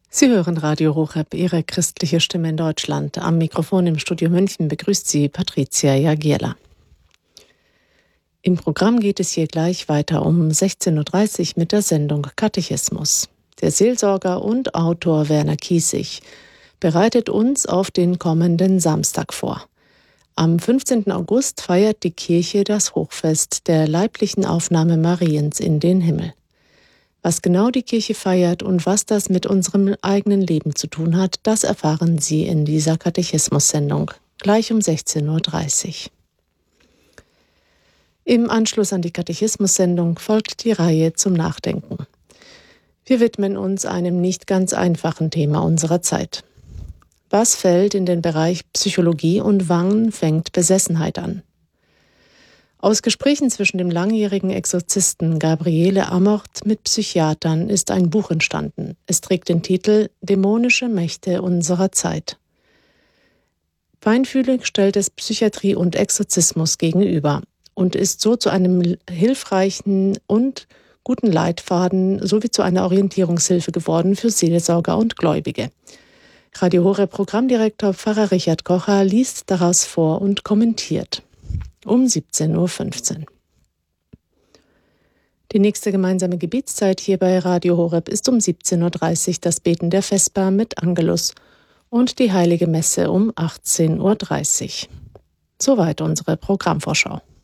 Sie hören Radio Horeb, Ihre christliche Stimme in Deutschland. Am Mikrofon im Studio München begrüßt Sie Patricia Jagierla. Im Programm geht es hier gleich weiter um 16.30 Uhr mit der Sendung Katechismus. Der Seelsorger und Autor Werner Kiesig bereitet uns auf den kommenden Samstag vor. Am 15. August feiert die Kirche das Hochfest der leiblichen Aufnahme Mariens in den Himmel. Was genau die Kirche feiert und was das mit unserem eigenen Leben zu tun hat, das erfahren Sie in dieser Katechismus-Sendung, gleich um 16.30 Uhr. Im Anschluss an die Katechismus-Sendung folgt die Reihe zum Nachdenken. Wir widmen uns einem nicht ganz einfachen Thema unserer Zeit. Was fällt in den Bereich Psychologie und wann fängt Besessenheit an? Aus Gesprächen zwischen dem langjährigen Exorzisten Gabriele Amort mit Psychiatern ist ein Buch entstanden. Es trägt den Titel »Dämonische Mächte unserer Zeit«. Feinfühlig stellt es Psychiatrie und Exorzismus gegenüber und ist so zu einem hilfreichen und guten Leitfaden sowie zu einer Orientierungshilfe geworden für Seelsorger und Gläubige. Radio Horeb Programmdirektor Pfarrer Richard Kocher liest daraus vor und kommentiert. Um 17.15 Uhr. Die nächste gemeinsame Gebetszeit hier bei Radio Horeb ist um 17.30 Uhr das Beten der Vesper mit Angelus und die Heilige Messe um 18.30 Uhr. Soweit unsere Programmvorschau.